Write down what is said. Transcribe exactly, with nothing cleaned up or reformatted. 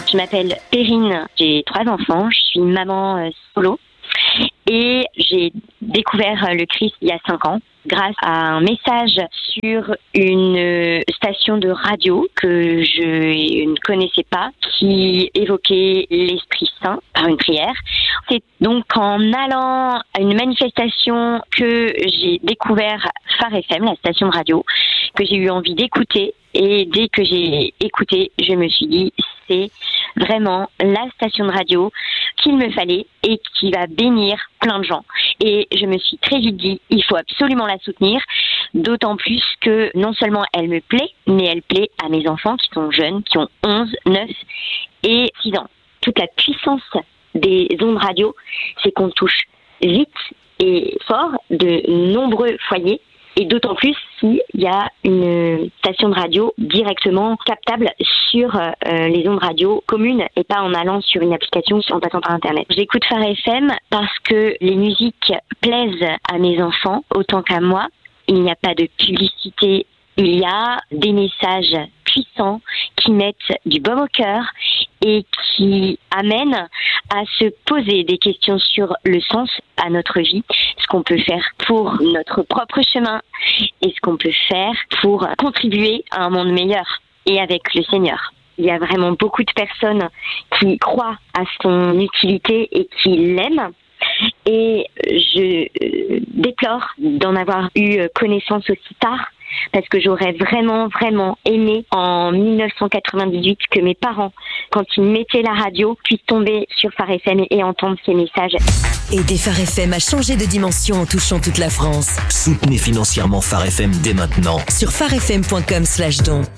Je m'appelle Perrine, j'ai trois enfants, je suis maman euh, solo et j'ai découvert le Christ il y a cinq ans grâce à un message sur une station de radio que je ne connaissais pas qui évoquait l'Esprit Saint par une prière. C'est donc en allant à une manifestation que j'ai découvert Phare F M, la station de radio, que j'ai eu envie d'écouter. Et dès que j'ai écouté, je me suis dit, c'est vraiment la station de radio qu'il me fallait et qui va bénir plein de gens. Et je me suis très vite dit, il faut absolument la soutenir, d'autant plus que non seulement elle me plaît, mais elle plaît à mes enfants qui sont jeunes, qui ont onze, neuf et six ans. Toute la puissance des ondes radio, c'est qu'on touche vite et fort de nombreux foyers. Et d'autant plus s'il y a une station de radio directement captable sur euh, les ondes radio communes et pas en allant sur une application en passant par Internet. J'écoute Phare F M parce que les musiques plaisent à mes enfants autant qu'à moi. Il n'y a pas de publicité, il y a des messages puissants qui mettent du baume au cœur et qui amènent à se poser des questions sur le sens à notre vie, ce qu'on peut faire pour notre propre chemin et ce qu'on peut faire pour contribuer à un monde meilleur et avec le Seigneur. Il y a vraiment beaucoup de personnes qui croient à son utilité et qui l'aiment. Et je déplore d'en avoir eu connaissance aussi tard parce que j'aurais vraiment, vraiment aimé en dix-neuf cent quatre-vingt-dix-huit que mes parents, quand ils mettaient la radio, puissent tomber sur Phare F M et entendre ces messages. Aidez Phare F M à changer de dimension en touchant toute la France. Soutenez financièrement Phare F M dès maintenant sur pharefm point com slash don.